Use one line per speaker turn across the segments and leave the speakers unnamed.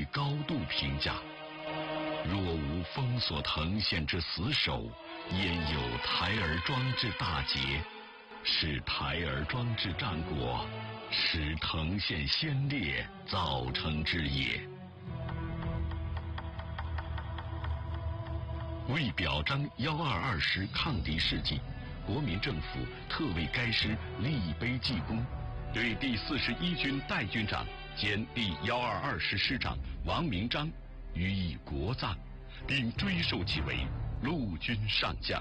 高度评价：若无封锁藤县之死守，焉有台儿庄之大捷？是台儿庄之战果，是藤县先烈造成之也。为表彰122师抗敌事迹，国民政府特为该师立碑记功，对第41军代军长兼第122师师长王明章予以国葬，并追授其为陆军上将。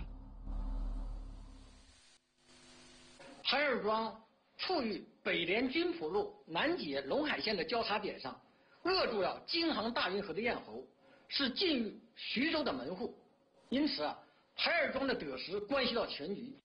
台儿庄处于北连军浦路南解陇海线的交叉点上，扼住了京杭大运河的咽喉，是晋豫徐州的门户。因此台儿庄的得失关系到全局。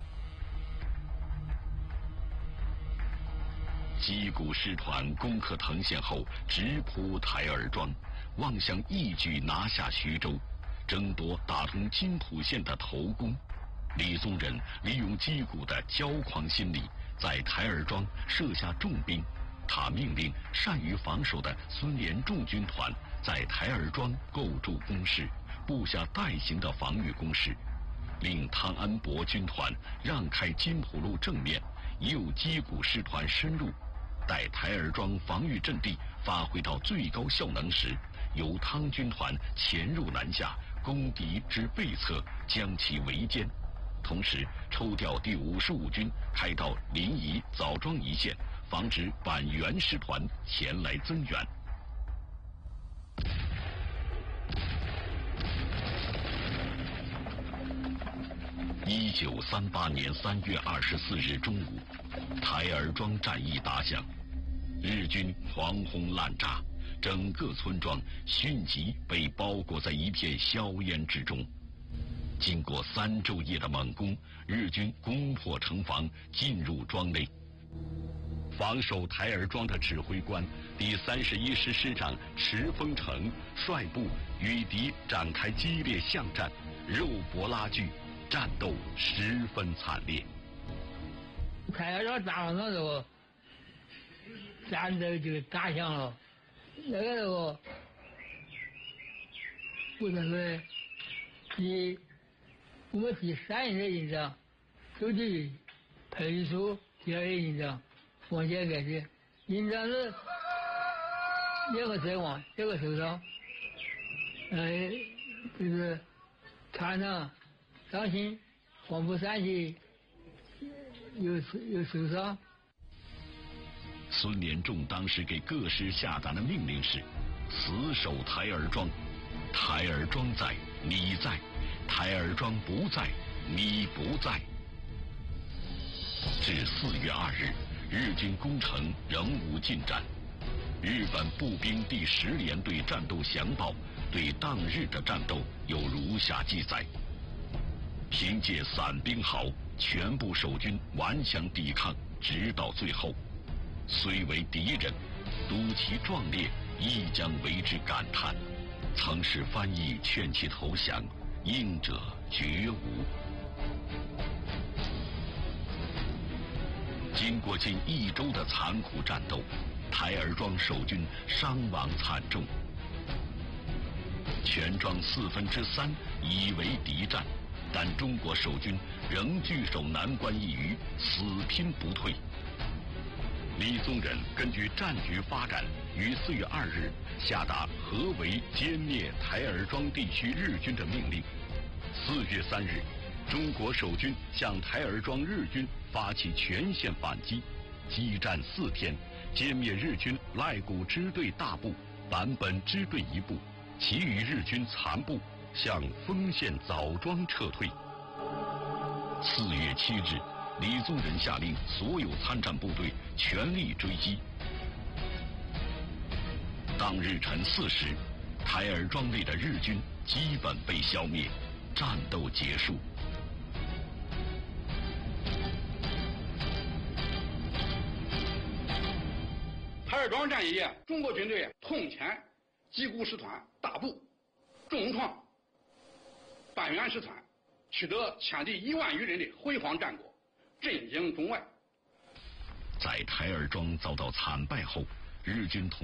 击鼓师团攻克藤县后，直扑台儿庄，望想一举拿下徐州，争夺打通津浦线的头功。李宗仁利用击鼓的骄狂心理，在台儿庄设下重兵。他命令善于防守的孙连仲军团在台儿庄构筑工事，布下带形的防御工事，令汤恩伯军团让开津浦路正面，诱击鼓师团深入。待台儿庄防御阵地发挥到最高效能时，由汤军团潜入南下，攻敌之背侧，将其围歼。同时抽调第55军开到临沂、枣庄一线，防止板垣师团前来增援。1938年3月24日中午，台儿庄战役打响，日军狂轰滥炸，整个村庄迅即被包裹在一片硝烟之中。经过3昼夜的猛攻，日军攻破城防，进入庄内。防守台儿庄的指挥官第31师师长池峰城率部与敌展开激烈巷战，肉搏拉锯，战斗十分惨烈。
台儿庄打完的时候，战斗就打响了。那个时候，我们我们第3营的营长周继裴叔第2营营长王建改的营长是2个阵亡，1个受伤。就是团长张鑫、黄埔3期有受伤。
孙连仲当时给各师下达的命令是：死守台儿庄，台儿庄在，你在；台儿庄不在，你不在。至4月2日，日军攻城仍无进展。日本步兵第10联队战斗详报对当日的战斗有如下记载：凭借散兵壕，全部守军顽强抵抗，直到最后。虽为敌人，睹其壮烈，亦将为之感叹。曾使翻译劝其投降，应者绝无。经过近1周的残酷战斗，台儿庄守军伤亡惨重，全庄3/4已为敌战，但中国守军仍据守南关一隅，死拼不退。李宗仁根据战局发展，于4月2日下达合围歼灭台儿庄地区日军的命令。4月3日，中国守军向台儿庄日军发起全线反击，激战4天，歼灭日军赖谷支队大部、坂本支队一部，其余日军残部向丰县枣庄撤退。4月7日，李宗仁下令所有参战部队全力追击。当日晨4时，台儿庄内的日军基本被消灭，战斗结束。
台儿庄战役，中国军队痛歼击鼓师团大部，重创板垣师团，取得抢敌1万余人的辉煌战果，震惊中外。
在台儿庄遭到惨败后，日军